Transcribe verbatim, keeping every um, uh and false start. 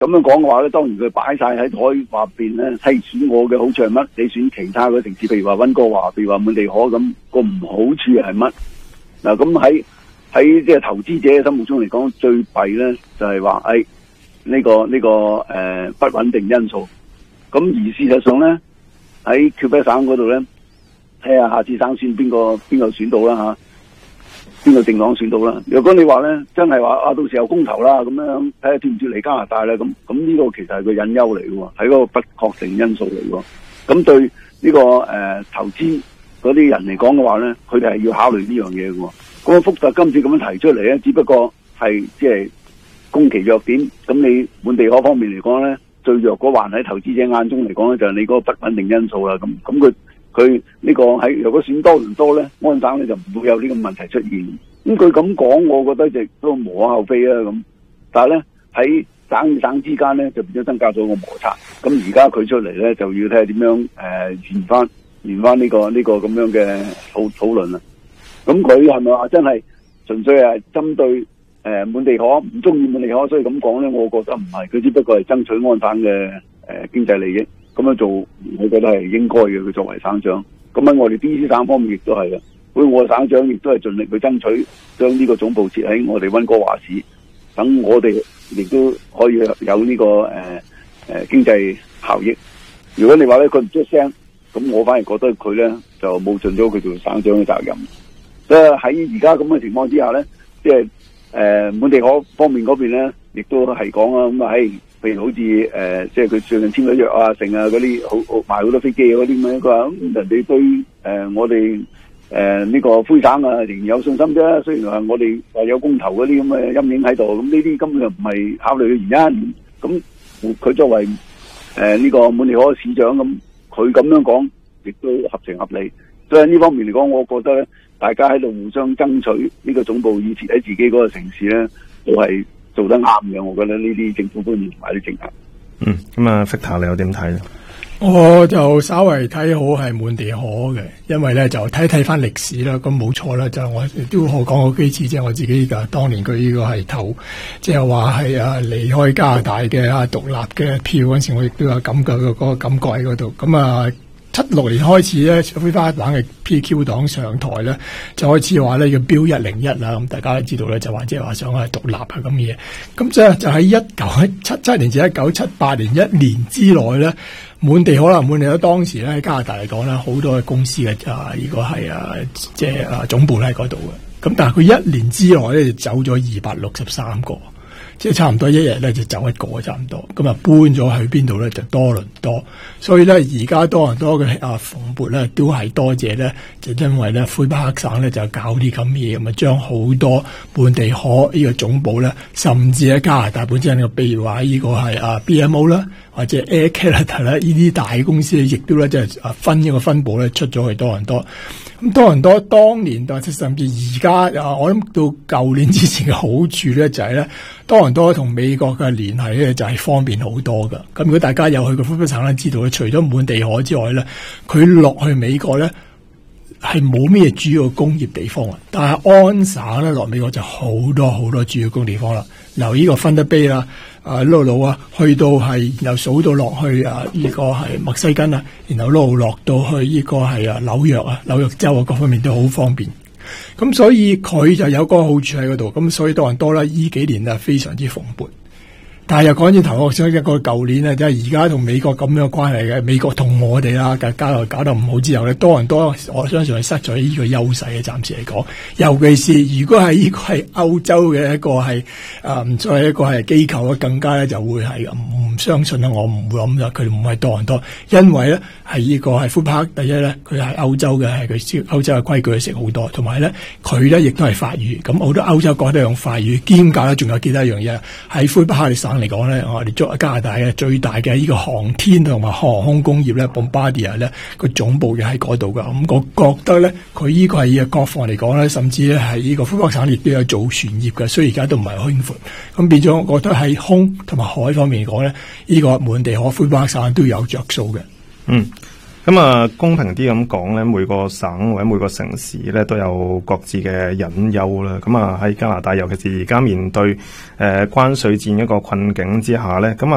咁樣講嘅話咧，當然佢擺晒喺台話邊咧，係選我嘅好處係乜？你選其他嘅城市，譬如話溫哥華，譬如話滿地可咁，個唔好處係乜？嗱，咁喺喺即係投資者嘅心目中嚟講，最弊咧就係話誒呢個呢、這個誒、呃、不穩定因素。咁而事實上咧，喺魁北克省嗰度咧，睇下下次省選邊個邊個選到啦吓。邊個政黨選到啦？如果你話咧，真係話啊，到時候公投啦，咁樣睇下脫唔脫離加拿大咧，咁咁呢個其實係個隱憂嚟嘅喎，係嗰個不確定因素嚟嘅。咁對呢、這個誒、呃、投資嗰啲人嚟講嘅話咧，佢哋係要考慮呢樣嘢嘅喎。咁啊，福特今次咁樣提出嚟咧，只不過係即係攻其弱點。咁你滿地可方面嚟講咧，最弱嗰環喺投資者眼中嚟講咧，就係、是、你嗰個不穩定因素啦。咁咁佢。佢呢個喺如果選多倫多咧，安省咧就唔會有呢個問題出現。咁佢咁講，我覺得亦都無可厚非啊。咁，但係咧喺省與省之間咧，就變咗增加咗個摩擦。咁而家佢出嚟咧，就要睇下點樣誒延翻延翻呢個呢、這個咁樣嘅討討論啦。咁佢係咪話真係純粹係針對誒滿、呃、地可唔中意滿地可，所以咁講咧？我覺得唔係，佢只不過係爭取安省嘅誒、呃、經濟利益。咁樣做，我覺得係應該嘅。佢作為省長，咁喺我哋 B C 省方面亦都係嘅。所以我省長亦都係盡力去爭取將呢個總部設喺我哋溫哥華市，等我哋亦都可以有呢、這個誒誒、呃、經濟效益。如果你話咧佢唔出聲，咁我反而覺得佢咧就冇盡咗佢做省長嘅責任。所以喺而家咁嘅情況之下咧，即係誒滿地可方面嗰邊咧，亦都係講啊咁啊喺。譬如好似誒、呃，即係佢最近簽咗約啊，成啊嗰啲好好賣好多飛機嗰啲咁樣，佢話咁人哋對誒、呃、我哋誒呢個灰省啊仍然有信心啫。雖然話我哋話有公投嗰啲咁嘅陰影喺度，咁呢啲根本就唔係考慮嘅原因。咁佢作為誒呢、呃這個滿地可市長咁，佢咁樣講亦都合情合理。所以呢方面嚟講，我覺得咧，大家喺度互相爭取呢個總部以設喺自己嗰個城市咧，都係做得啱嘅。我覺得呢啲政府官員同埋啲政客， 嗯，咁啊 Victor 你又點睇咧？ 我就稍為睇好係滿地可嘅，因為咧就睇睇翻歷史啦。咁冇錯啦，就我亦都我講過幾次，即係我自己嘅當年佢呢個係投，即係話係啊離開加拿大嘅啊獨立嘅票嗰陣時，我亦都有感覺嗰個感覺喺嗰度。咁啊。七六年開始咧，魁北克省嘅 P Q 黨上台咧，就開始話咧要標一零一啦。咁大家都知道咧，就話即係話想係獨立啊咁嘅嘢。咁即係就喺一九七七年至一九七八年一年之內咧，滿地可能滿地可當時咧喺加拿大嚟講咧，好多嘅公司嘅啊，呢個係啊，即係啊總部喺嗰度嘅。咁但係佢一年之內咧就走咗二百六十三個。即係差唔多一日咧就走一個差唔多，咁啊搬咗去邊度咧就多倫多，所以咧而家多倫多嘅啊蓬勃咧都係多謝咧，就因為咧魁北克省咧就搞啲咁嘢，咁啊將好多滿地可呢個總部咧，甚至喺加拿大本身嘅，譬如話呢個係啊 B M O 啦，或者 Air Canada 啦，呢啲大公司亦都咧即係啊分一個分部咧出咗去多倫多。咁多倫多當年或者甚至而家啊，我諗到舊年之前嘅好處咧就係咧，多倫多同美國嘅聯繫咧就係方便好多噶。咁如果大家有去過魁北克省咧，知道咧，除咗滿地可之外咧，佢落去美國咧係冇咩主要工業地方啊。但係安省咧落美國就好多好多主要工業地方啦。由呢個芬德卑啦。啊，路路啊，去到係，然後數到落去啊，呢、這個係墨西根啊，然後路落到去呢個係啊紐約啊，紐約州啊，各方面都好方便。咁所以佢就有個好處喺嗰度，咁所以多倫多啦，呢幾年啊非常之蓬勃。但係又講轉頭，我想一個舊年咧，即係而家同美國咁樣關係嘅，美國同我哋啦，搞到搞得唔好之後咧，多倫多我相信係失咗呢個優勢嘅，暫時嚟講。尤其是如果係呢個係歐洲嘅一個係啊，唔再係一個係機構咧，更加咧就會係唔相信啦。我唔會諗啦，佢唔係多倫多，因為咧係呢個係魁北克第一咧，佢係歐洲嘅，係佢歐洲嘅規矩識好多，同埋咧佢咧亦都係法語，咁好多歐洲講得用法語，兼夾咧仲有記得一樣嘢，喺魁北克省嚟講咧，我哋作為加拿大嘅最大嘅呢個航天同埋航空工業咧 ，Bombardier 咧個總部嘅喺嗰度噶。咁我覺得咧，佢呢個係國防嚟講咧，甚至咧係呢個魁北克省亦都有做船業嘅，所以而家都唔係好興闊。咁變咗，我覺得喺空同埋海方面嚟講咧，呢、這個滿地可魁北克省都有着數嘅。 嗯。咁啊，公平啲咁講咧，每個省或者每個城市咧都有各自嘅隱憂啦。咁啊，喺加拿大，尤其是而家面對誒、呃、關稅戰一個困境之下咧，咁啊。